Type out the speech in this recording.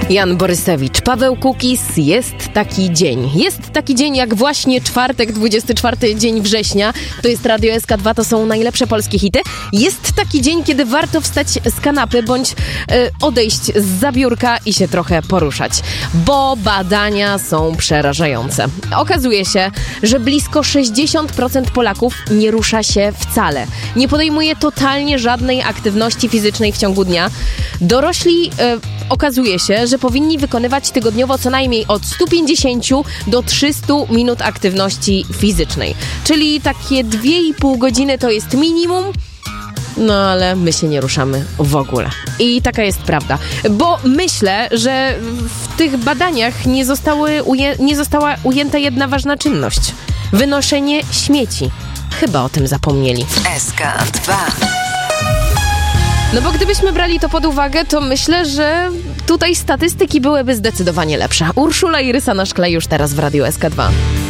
Jan Borysewicz, Paweł Kukiz, jest taki dzień. Jest taki dzień jak właśnie czwartek, 24 dzień września. To jest Radio SK2, to są najlepsze polskie hity. Jest taki dzień, kiedy warto wstać z kanapy bądź odejść z zabiórka i się trochę poruszać. Bo badania są przerażające. Okazuje się, że blisko 60% Polaków nie rusza się wcale. Nie podejmuje totalnie żadnej aktywności fizycznej w ciągu dnia. Dorośli okazuje się, że powinni wykonywać tygodniowo co najmniej od 150 do 300 minut aktywności fizycznej. Czyli takie 2,5 godziny to jest minimum. No ale my się nie ruszamy w ogóle. I taka jest prawda. Bo myślę, że w tych badaniach nie została ujęta jedna ważna czynność. Wynoszenie śmieci. Chyba o tym zapomnieli. SK2. No bo gdybyśmy brali to pod uwagę, to myślę, że tutaj statystyki byłyby zdecydowanie lepsze. Urszula i Rysa na szkle już teraz w Radiu SK2.